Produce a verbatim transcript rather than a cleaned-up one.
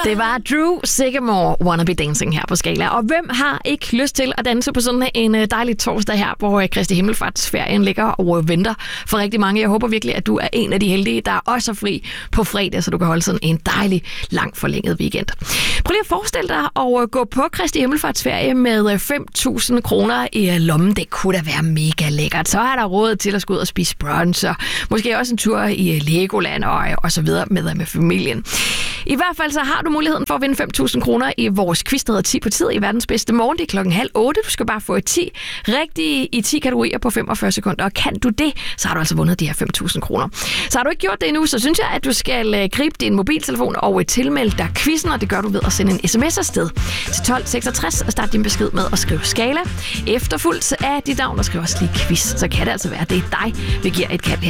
Det var Drew Sigamore, Wanna Be Dancing her på Skala. Og hvem har ikke lyst til at danse på sådan en dejlig torsdag her, hvor Kristi Himmelfartsferien ligger og venter for rigtig mange. Jeg håber virkelig, at du er en af de heldige, der også er fri på fredag, så du kan holde sådan en dejlig, lang forlænget weekend. Prøv lige at forestille dig at gå på Kristi Himmelfartsferie med fem tusind kroner i lommen. Det kunne da være mega lækkert. Så er der råd til at skulle ud og spise brunch, og måske også en tur i Legoland og, og så videre med, med familien. I hvert fald så har du muligheden for at vinde fem tusind kroner i vores quiz, der hedder ti på tid i verdens bedste morgen. Det er klokken halv otte. Du skal bare få ti rigtige i ti kategorier på femogfyrre sekunder. Og kan du det, så har du altså vundet de her fem tusind kroner. Så har du ikke gjort det endnu, så synes jeg, at du skal gribe din mobiltelefon og tilmelde dig quizzen, og det gør du ved at sende en sms afsted til tolv seksogtres og starte din besked med at skrive Skala. Efterfulgt af dit navn og skrive også lige quiz, så kan det altså være, at det er dig, vi giver et kald her.